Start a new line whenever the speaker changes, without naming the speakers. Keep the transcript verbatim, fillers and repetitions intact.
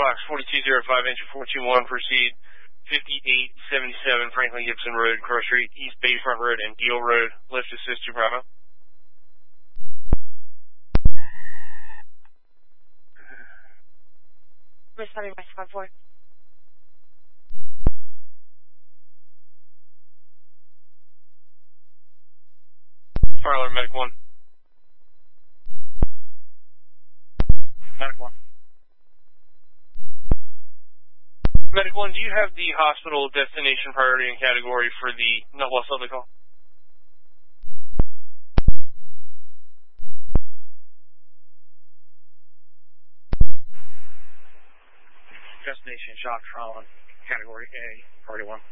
box forty-two oh five, engine four two one, proceed fifty-eight seventy-seven Franklin Gibson Road, Cross Street, East Bayfront Road, and Deal Road. Lift assist to Bravo.
Responding by squad four.
Fire alert, Medic one.
Medic one.
Medic one, do you have the hospital destination priority and category for the Nutless Lovely call?
Destination shock trauma, category A, priority one.